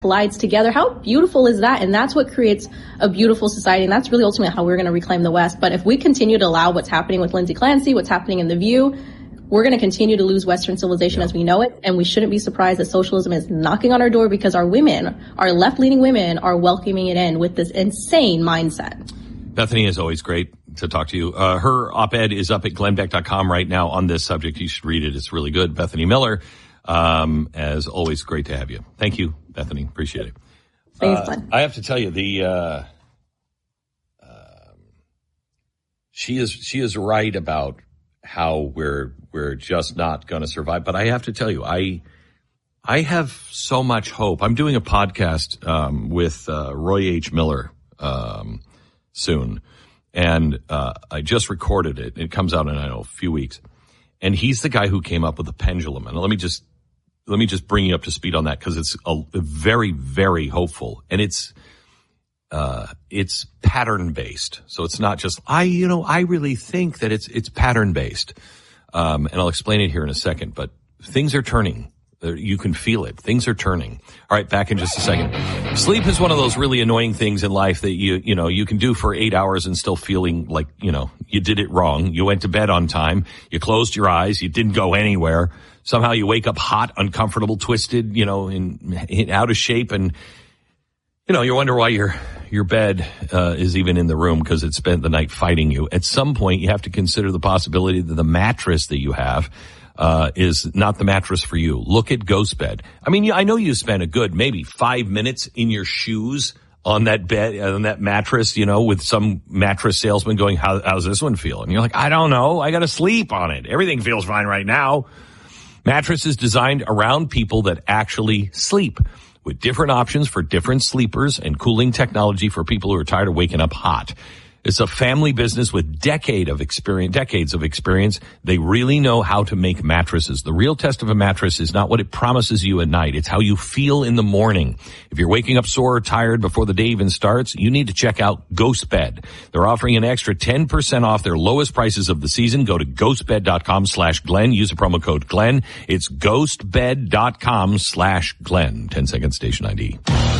collides together. How beautiful is that? And that's what creates a beautiful society. And that's really ultimately how we're going to reclaim the West. But if we continue to allow what's happening with Lindsay Clancy, what's happening in The View, we're going to continue to lose Western civilization as we know it. And we shouldn't be surprised that socialism is knocking on our door because our women, our left-leaning women, are welcoming it in with this insane mindset. Bethany, is always great to talk to you. Her op-ed is up at glennbeck.com right now on this subject. You should read it. It's really good. Bethany Miller, as always, great to have you. Thank you, Bethany. Appreciate it. Thanks, Glenn. I have to tell you, she is right about how we're just not going to survive. But I have to tell you, I have so much hope. I'm doing a podcast with Roy H. Miller soon, and I just recorded it. It comes out in, I don't know, a few weeks. And he's the guy who came up with the pendulum. And let me just bring you up to speed on that, because it's a very, very hopeful. And it's pattern based. So it's not just, I really think that it's pattern based. And I'll explain it here in a second, but things are turning. You can feel it. Things are turning. All right, back in just a second. Sleep is one of those really annoying things in life that you can do for 8 hours and still feeling like, you did it wrong. You went to bed on time. You closed your eyes. You didn't go anywhere. Somehow you wake up hot, uncomfortable, twisted, in out of shape. And, you wonder why your bed is even in the room, because it spent the night fighting you. At some point, you have to consider the possibility that the mattress that you have is not the mattress for you. Look at GhostBed. I mean, I know you spent a good maybe 5 minutes in your shoes on that bed, on that mattress, with some mattress salesman going, how's this one feel? And you're like, I don't know. I got to sleep on it. Everything feels fine right now. Mattress is designed around people that actually sleep, with different options for different sleepers and cooling technology for people who are tired of waking up hot. It's a family business with decades of experience. They really know how to make mattresses. The real test of a mattress is not what it promises you at night. It's how you feel in the morning. If you're waking up sore or tired before the day even starts, you need to check out GhostBed. They're offering an extra 10% off their lowest prices of the season. Go to ghostbed.com/Glenn. Use the promo code Glenn. It's ghostbed.com/Glenn. 10 seconds, station ID.